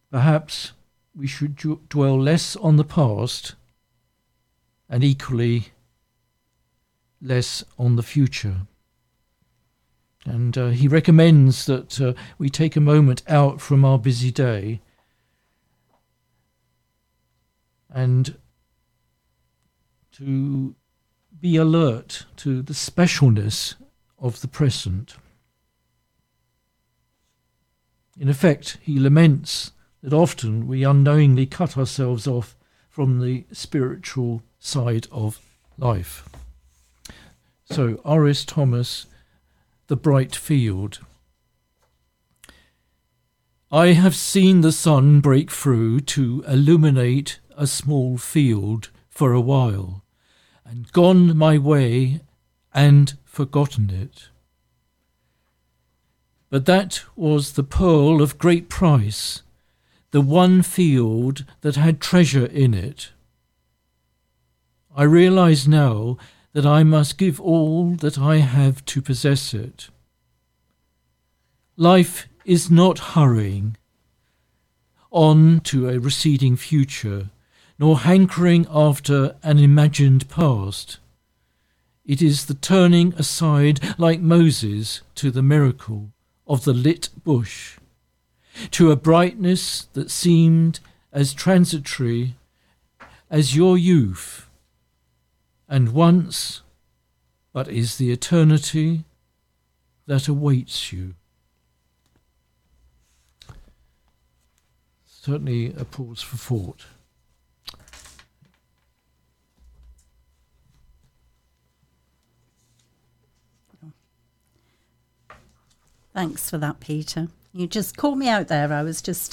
Perhaps we should dwell less on the past and equally less on the future. And he recommends that we take a moment out from our busy day and to be alert to the specialness of the present. In effect, he laments that often we unknowingly cut ourselves off from the spiritual side of life. So, R.S. Thomas, The Bright Field. I have seen the sun break through to illuminate a small field for a while, and gone my way and forgotten it. But that was the pearl of great price, the one field that had treasure in it. I realize now that I must give all that I have to possess it. Life is not hurrying on to a receding future, nor hankering after an imagined past. It is the turning aside, like Moses, to the miracle of the lit bush, to a brightness that seemed as transitory as your youth, and once, but is the eternity that awaits you. Certainly a pause for thought. Thanks for that, Peter. You just called me out there. I was just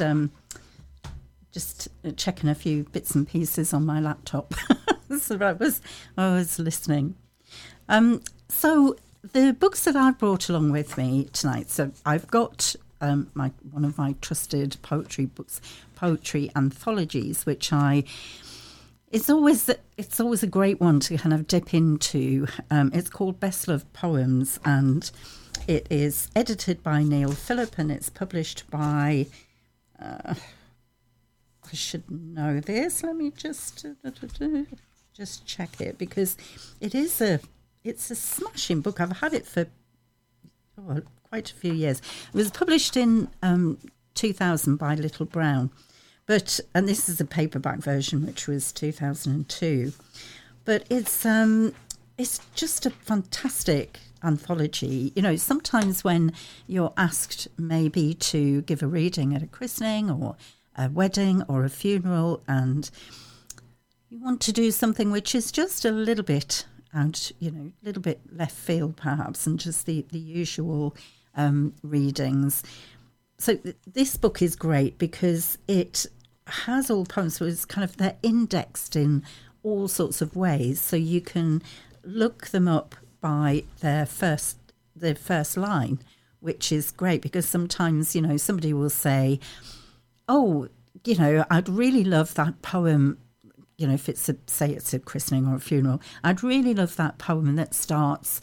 checking a few bits and pieces on my laptop. So I was listening. So the books that I've brought along with me tonight. So I've got one of my trusted poetry books, poetry anthologies, which it's always a great one to kind of dip into. It's called Best Loved Poems, and it is edited by Neil Phillip, and it's published by, I should know this. Let me just check it, because it's a smashing book. I've had it for quite a few years. It was published in 2000 by Little Brown, and this is a paperback version, which was 2002. But it's just a fantastic anthology. You know, sometimes when you're asked maybe to give a reading at a christening or a wedding or a funeral, and you want to do something which is just a little bit out, a little bit left field perhaps, and just the usual readings. So this book is great because it has all poems, so it's kind of, they're indexed in all sorts of ways, so you can look them up by their first line, which is great, because sometimes, somebody will say, oh, I'd really love that poem, if it's a christening or a funeral, I'd really love that poem that starts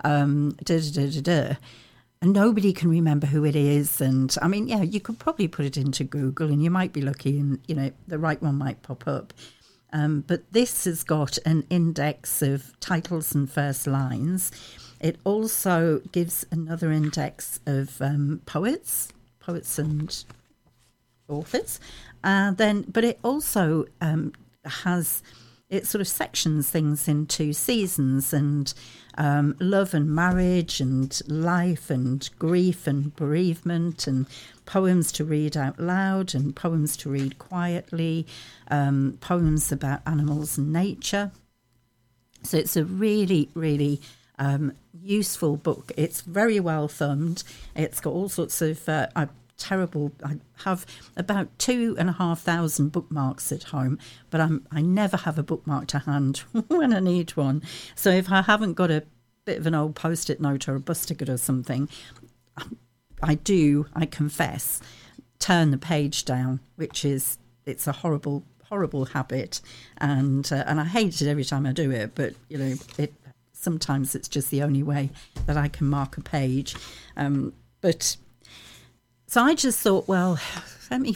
and nobody can remember who it is. And I mean, you could probably put it into Google and you might be lucky and, the right one might pop up. But this has got an index of titles and first lines. It also gives another index of poets and authors. But it also it sort of sections things into seasons and love and marriage and life and grief and bereavement, and poems to read out loud and poems to read quietly, poems about animals and nature. So it's a really, really useful book. It's very well thumbed. It's got all sorts of I have about 2,500 bookmarks at home, but I never have a bookmark to hand when I need one. So if I haven't got a bit of an old post-it note or a bus ticket or something, I confess, turn the page down, it's a horrible habit, and I hate it every time I do it, but sometimes it's just the only way that I can mark a page. So I just thought, well, let me